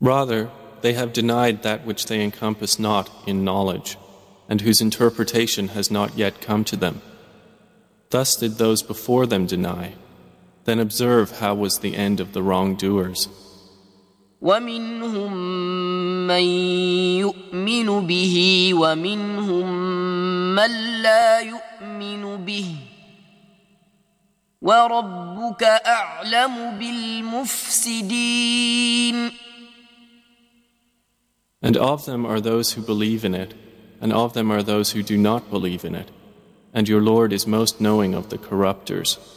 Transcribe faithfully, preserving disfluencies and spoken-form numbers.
Rather, they have denied that which they encompass not in knowledge, and whose interpretation has not yet come to them. Thus did those before them deny. Then observe how was the end of the wrongdoers. وَمِنْهُمْ مَنْ يُؤْمِنُ بِهِ وَمِنْهُمْ مَنْ لَا يُؤْمِنُ بِهِ وَرَبُّكَ أَعْلَمُ بِالْمُفْسِدِينَ. And of them are those who believe in it, and of them are those who do not believe in it, and your Lord is most knowing of the corrupters.